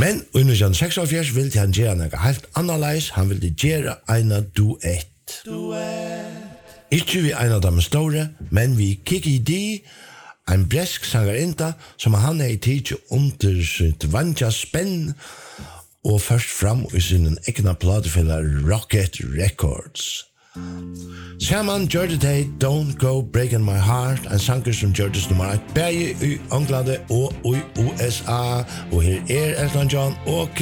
Men i 1946 ville han gjøre noe helt annerledes. Han ville gjøre en duett. Ikke vi en av dem store, men vi Kiki D, en bresk sangerinta, som han er i tid under sitt vantja spenn, og først fram i sin egna platefiller Rocket Records. Saman gjør det Don't Go Breaking My Heart, en sanger som gjør det nummer 1, begge i England og i USA, og her Elton John og